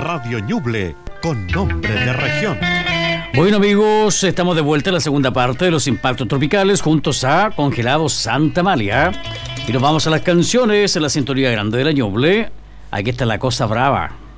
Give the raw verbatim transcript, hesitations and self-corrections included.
Radio Ñuble, con nombre de región. Bueno, amigos, estamos de vuelta en la segunda parte de los impactos tropicales juntos a Congelados Santa Amalia. Y nos vamos a las canciones en la sintonía grande de la Ñuble. Aquí está La Cosa Brava.